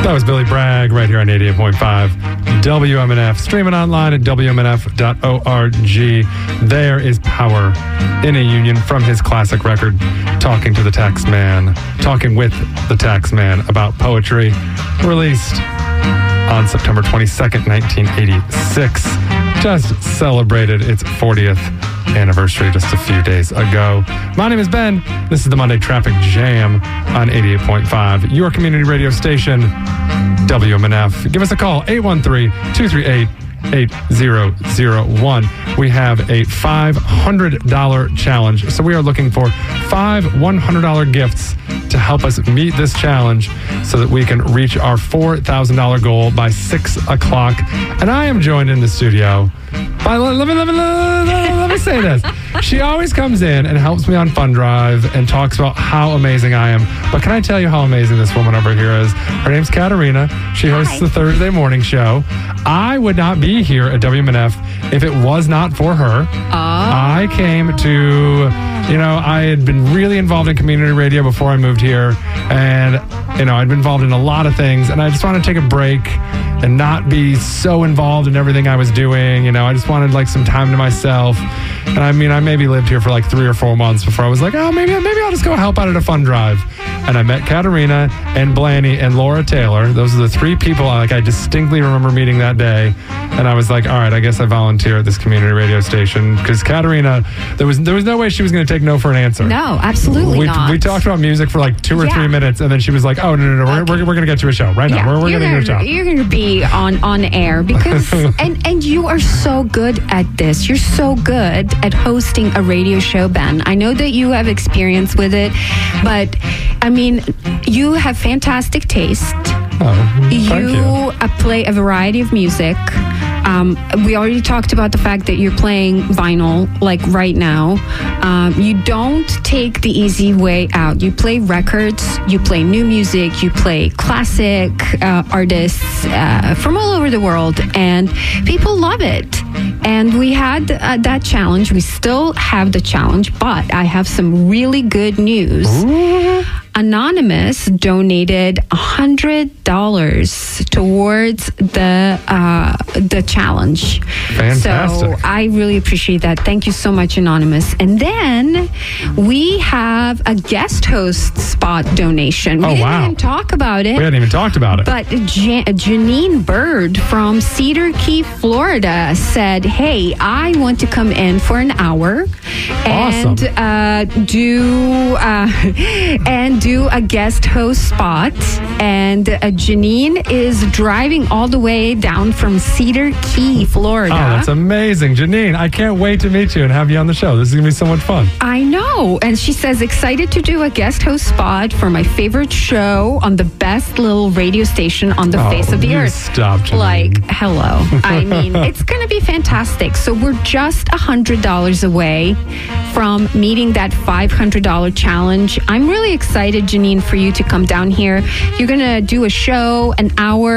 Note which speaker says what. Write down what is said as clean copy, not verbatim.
Speaker 1: That was Billy Bragg right here on 88.5 WMNF. Streaming online at WMNF.org. There is Power in a Union from his classic record, Talking to the Tax Man. Talking with the Tax Man about poetry. Released on September 22nd, 1986. Just celebrated its 40th anniversary just a few days ago. My name is Ben. This is the Monday Traffic Jam on 88.5, your community radio station, WMNF. Give us a call, 813-238-8001. We have a $500 challenge. So we are looking for 5 $100 gifts to help us meet this challenge so that we can reach our $4,000 goal by 6 o'clock. And I am joined in the studio by, let me say this. She always comes in and helps me on Fun Drive and talks about how amazing I am. But can I tell you how amazing this woman over here is? Her name's Katarina. She hosts the Thursday morning show. I would not be here at WMNF if it was not for her. I came to, I had been really involved in community radio before I moved here. And, I'd been involved in a lot of things. And I just wanted to take a break and not be so involved in everything I was doing. I just wanted some time to myself. And I maybe lived here for 3 or 4 months before I was like, oh, maybe I'll just go help out at a Fun Drive. And I met Katarina and Blaney and Laura Taylor. Those are the 3 people I distinctly remember meeting that day. And I was like, all right, I guess I volunteer at this community radio station. Because Katarina, there was no way she was going to take no for an answer.
Speaker 2: No, absolutely not.
Speaker 1: We talked about music for 2 or 3 minutes. And then she was like, oh, no, we're going to get you a show right now. We're going to get you a show.
Speaker 2: You're going to be on air because, and you are so good at this. You're so good at hosting a radio show, Ben. I know that you have experience with it, but you have fantastic taste.
Speaker 1: Oh, thank you.
Speaker 2: Play a variety of music. We already talked about the fact that you're playing vinyl right now. You don't take the easy way out. You play records, you play new music, you play classic artists from all over the world, and people love it. And we had that challenge. We still have the challenge, but I have some really good news.
Speaker 1: Ooh.
Speaker 2: Anonymous donated $100 towards the challenge.
Speaker 1: Fantastic.
Speaker 2: So I really appreciate that. Thank you so much, Anonymous. And then we have a guest host spot donation. We didn't even talk about it.
Speaker 1: We hadn't even talked about it.
Speaker 2: But Janine Bird from Cedar Key, Florida said, hey, I want to come in for an hour and do a guest host spot. And Janine is driving all the way down from Cedar Key, Florida.
Speaker 1: Oh, that's amazing. Janine, I can't wait to meet you and have you on the show. This is going to be so much fun.
Speaker 2: I know. And she says, excited to do a guest host spot for my favorite show on the best little radio station on the face of the earth.
Speaker 1: Stop, Janine.
Speaker 2: Hello. It's going to be fantastic. So we're just $100 away from meeting that $500 challenge. I'm really excited, Janine, for you to come down here. You're going to do a show, an hour.